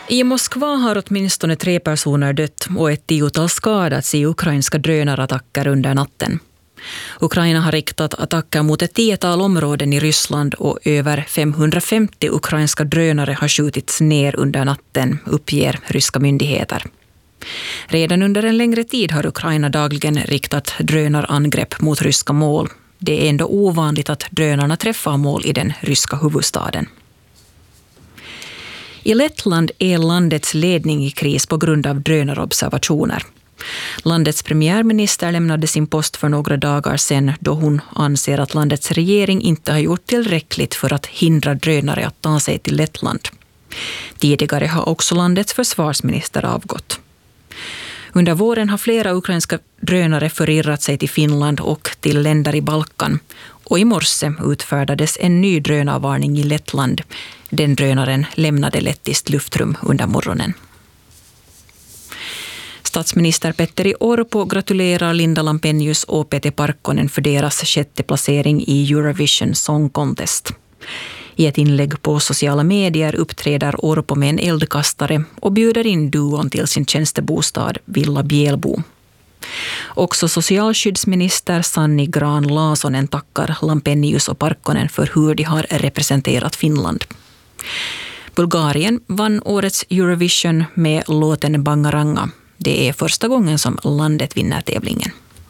I Moskva har åtminstone 3 personer dött och ett 10-tal skadats i ukrainska drönarattacker under natten. Ukraina har riktat attacker mot ett 10-tal områden i Ryssland och över 550 ukrainska drönare har skjutits ner under natten, uppger ryska myndigheter. Redan under en längre tid har Ukraina dagligen riktat drönarangrepp mot ryska mål. Det är ändå ovanligt att drönarna träffar mål i den ryska huvudstaden. I Lettland är landets ledning i kris på grund av drönarobservationer. Landets premiärminister lämnade sin post för några dagar sedan då hon anser att landets regering inte har gjort tillräckligt för att hindra drönare att ta sig till Lettland. Tidigare har också landets försvarsminister avgått. Under våren har flera ukrainska drönare förirrat sig till Finland och till länder i Balkan. Och i morse utfärdades en ny drönarvarning i Lettland. Den drönaren lämnade lettiskt luftrum under morgonen. Statsminister Petteri Orpo gratulerar Linda Lampenius och Pete Parkkonen för deras 6:e placering i Eurovision Song Contest. I ett inlägg på sociala medier uppträder Orpo med en eldkastare och bjuder in duon till sin tjänstebostad Villa Bjelbo. Också socialskyddsminister Sanni Grahn-Laasonen tackar Lampenius och Parkkonen för hur de har representerat Finland. Bulgarien vann årets Eurovision med låten Bangaranga. Det är första gången som landet vinner tävlingen.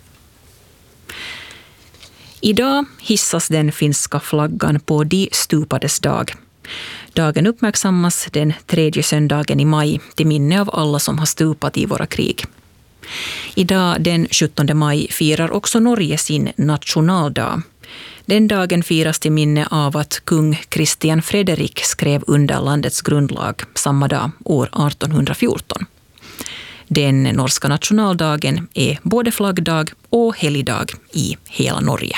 Idag hissas den finska flaggan på de stupades dag. Dagen uppmärksammas den 3:e söndagen i maj till minne av alla som har stupat i våra krig. Idag den 17 maj firar också Norge sin nationaldag. Den dagen firas till minne av att kung Kristian Frederik skrev under landets grundlag samma dag år 1814. Den norska nationaldagen är både flaggdag och helgdag i hela Norge.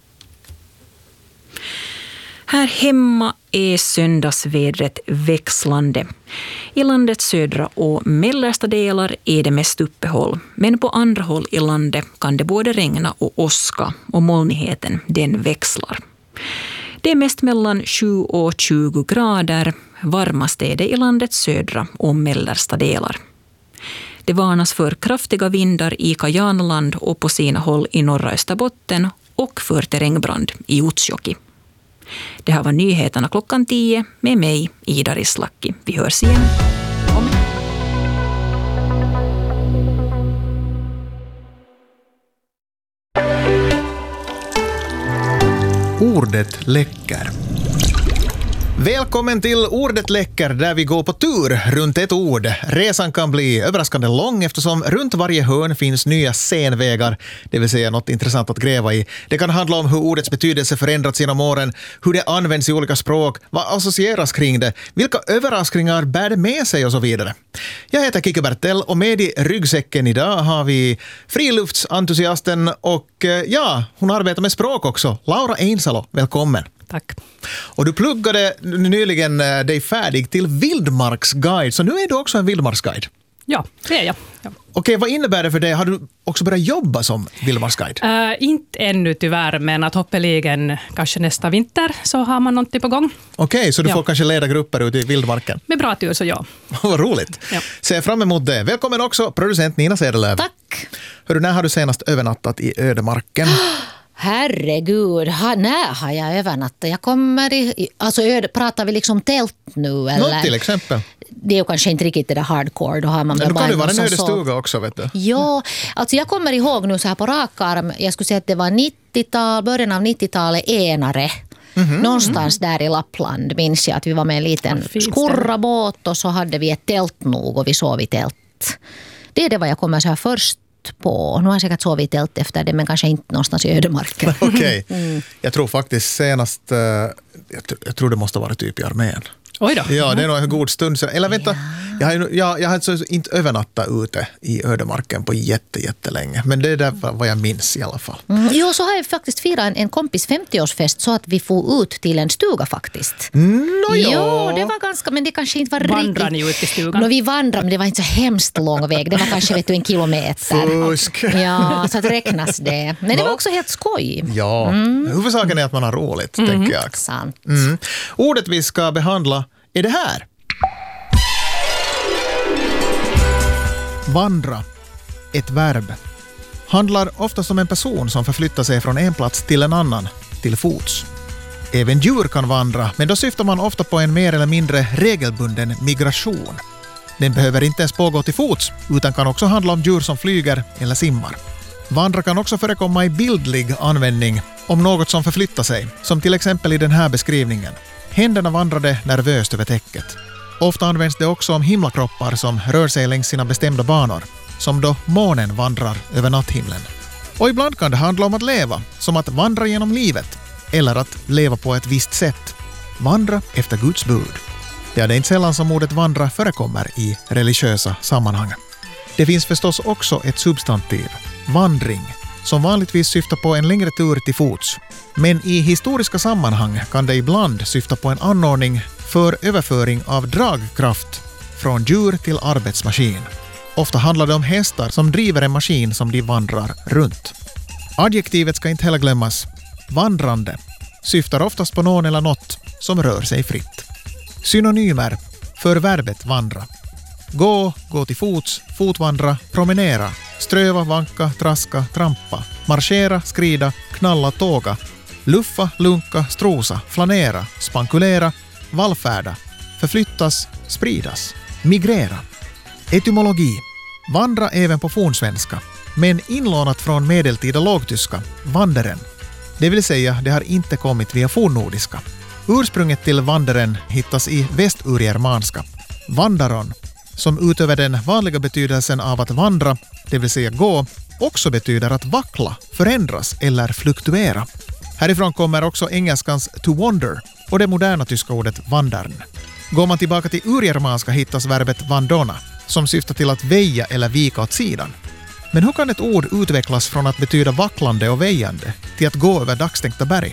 Här hemma är söndagsvädret växlande. I landets södra och mellersta delar är det mest uppehåll, men på andra håll i landet kan det både regna och åska och molnigheten den växlar. Det är mest mellan 7 och 20 grader, varmast är det i landets södra och mellersta delar. Det varnas för kraftiga vindar i Kajanland och på sina håll i norra Österbotten och för terrängbrand i Utsjoki. Det här var nyheterna klockan 10 med mig, Ida Rislaki. Vi hörs igen. Ordet läcker. Välkommen till Ordet läcker där vi går på tur runt ett ord. Resan kan bli överraskande lång eftersom runt varje hörn finns nya scenvägar, det vill säga något intressant att gräva i. Det kan handla om hur ordets betydelse förändrats genom åren, hur det används i olika språk, vad associeras kring det, vilka överraskningar bär det med sig och så vidare. Jag heter Kikki Bertell och med i ryggsäcken idag har vi friluftsentusiasten och hon arbetar med språk också. Laura Einsalo, välkommen. Tack. Och du pluggade nyligen dig färdig till vildmarksguide, så nu är du också en vildmarksguide. Ja, det är jag. Ja. Okej, vad innebär det för dig? Har du också börjat jobba som vildmarksguide? Inte ännu tyvärr, men att hoppeligen kanske nästa vinter så har man någonting på gång. Okej, så du får kanske leda grupper ut i vildmarken? Med bra tur så ja. Vad roligt. Ja. Ser fram emot det. Välkommen också producent Nina Cederlöv. Tack. Hörru, när har du senast övernattat i ödemarken? Herregud, när har jag övernattat? Jag kommer pratar vi liksom tält nu? Eller? Något till exempel. Det är ju kanske inte riktigt det där hardcore. Då har man men då kan det vara en ödestuga också, vet du. Ja, alltså jag kommer ihåg nu så här på rak arm, jag skulle säga att det var 90-tal, början av 90-talet Enare. Någonstans där i Lappland minns jag att vi var med en liten skurrabåt och så hade vi ett tält nog och vi sov i tält. Det är det vad jag kommer så här först på. Nu har jag säkert sovit i tält efter det, men kanske inte någonstans i ödemarken. Okej. Jag tror faktiskt senast, jag tror det måste vara typ i armén. Oj då. Ja, det är nog en god stund sedan. Eller vänta, jag har alltså inte övernattat ute i ödemarken på jättelänge. Men det är där vad jag minns i alla fall. Jo, så har jag faktiskt firat en kompis 50-årsfest så att vi får ut till en stuga faktiskt. Jo, det var ganska, men det kanske inte var riktigt. Vandrar ni ut i stugan? Vi vandrade, men det var inte så hemskt lång väg. Det var kanske 1 kilometer. Fusk. Ja, så att räknas det. Men det var också helt skoj. Ja, huvudsaken är att man har roligt, tänker jag. Sant. Ordet vi ska behandla är det här. Vandra, ett verb, handlar ofta om en person som förflyttar sig från en plats till en annan, till fots. Även djur kan vandra, men då syftar man ofta på en mer eller mindre regelbunden migration. Den behöver inte ens pågå till fots, utan kan också handla om djur som flyger eller simmar. Vandra kan också förekomma i bildlig användning om något som förflyttar sig, som till exempel i den här beskrivningen. Händerna vandrade nervöst över täcket. Ofta används det också om himlakroppar som rör sig längs sina bestämda banor, som då månen vandrar över natthimlen. Och ibland kan det handla om att leva, som att vandra genom livet, eller att leva på ett visst sätt. Vandra efter Guds bud. Det är inte sällan som ordet vandra förekommer i religiösa sammanhang. Det finns förstås också ett substantiv, vandring, som vanligtvis syftar på en längre tur till fots. Men i historiska sammanhang kan det ibland syfta på en anordning för överföring av dragkraft från djur till arbetsmaskin. Ofta handlar det om hästar som driver en maskin som de vandrar runt. Adjektivet ska inte heller glömmas. Vandrande syftar oftast på någon eller något som rör sig fritt. Synonymer för verbet vandra. Gå till fots, fotvandra, promenera, ströva, vanka, traska, trampa, marschera, skrida, knalla, tåga, luffa, lunka, strosa, flanera, spankulera, vallfärda, förflyttas, spridas, migrera. Etymologi. Vandra även på fornsvenska, men inlånat från medeltida lågtyska, vanderen. Det vill säga, det har inte kommit via fornnordiska. Ursprunget till vanderen hittas i västurgermanska. Vandaron, som utöver den vanliga betydelsen av att vandra, det vill säga gå, också betyder att vackla, förändras eller fluktuera. Härifrån kommer också engelskans to wander och det moderna tyska ordet wandern. Går man tillbaka till urgermanska hittas verbet vandona, som syftar till att väja eller vika åt sidan. Men hur kan ett ord utvecklas från att betyda vacklande och väjande till att gå över dagstänkta berg?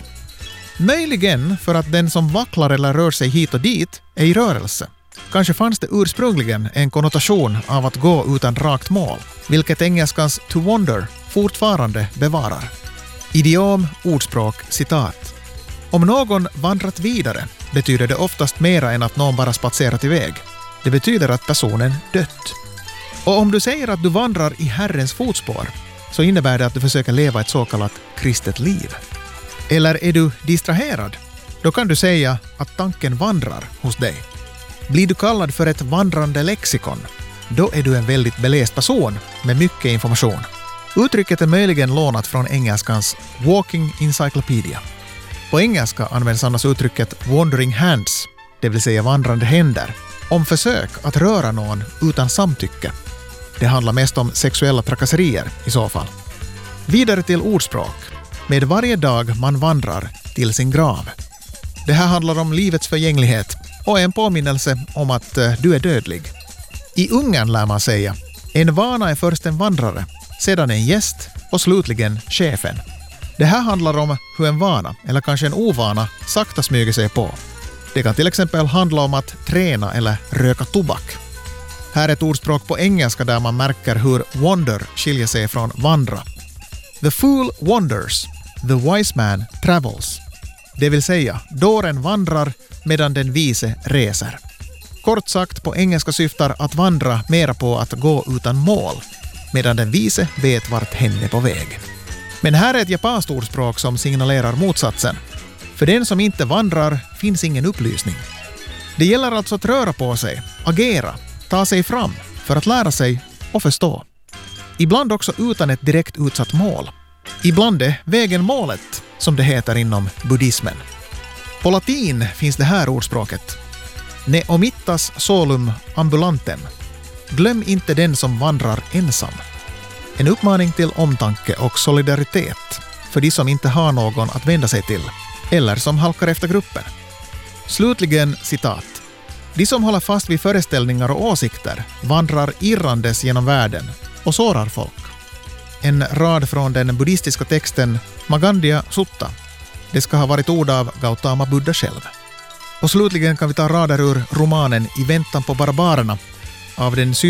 Möjligen för att den som vacklar eller rör sig hit och dit är i rörelse. Kanske fanns det ursprungligen en konnotation av att gå utan rakt mål, vilket engelskans to wander fortfarande bevarar. Idiom, ordspråk, citat. Om någon vandrat vidare betyder det oftast mera än att någon bara spatserat iväg. Det betyder att personen dött. Och om du säger att du vandrar i Herrens fotspår så innebär det att du försöker leva ett så kallat kristet liv. Eller är du distraherad? Då kan du säga att tanken vandrar hos dig. Blir du kallad för ett vandrande lexikon, då är du en väldigt beläst person med mycket information. Uttrycket är möjligen lånat från engelskans walking encyclopedia. På engelska används annars uttrycket wandering hands, det vill säga vandrande händer, om försök att röra någon utan samtycke. Det handlar mest om sexuella trakasserier i så fall. Vidare till ordspråk. Med varje dag man vandrar till sin grav. Det här handlar om livets förgänglighet och en påminnelse om att du är dödlig. I Ungern lär man säga, en vana är först en vandrare, sedan en gäst och slutligen chefen. Det här handlar om hur en vana, eller kanske en ovana, sakta smyger sig på. Det kan till exempel handla om att träna eller röka tobak. Här är ett ordspråk på engelska där man märker hur wander skiljer sig från vandra. The fool wanders, the wise man travels. Det vill säga, dåren vandrar medan den vise reser. Kort sagt, på engelska syftar att vandra mera på att gå utan mål, medan den vise vet vart hen är på väg. Men här är ett japanskt ordspråk som signalerar motsatsen. För den som inte vandrar finns ingen upplysning. Det gäller alltså att röra på sig, agera, ta sig fram för att lära sig och förstå. Ibland också utan ett direkt utsatt mål. Ibland är vägen målet, som det heter inom buddhismen. På latin finns det här ordspråket. Ne omittas solum ambulantem. Glöm inte den som vandrar ensam. En uppmaning till omtanke och solidaritet för de som inte har någon att vända sig till eller som halkar efter gruppen. Slutligen citat. De som håller fast vid föreställningar och åsikter vandrar irrandes genom världen och sårar folk. En rad från den buddhistiska texten Magandhya Sutta. Det ska ha varit ord av Gautama Buddha själv. Och slutligen kan vi ta rader ur romanen I väntan på barbarerna av den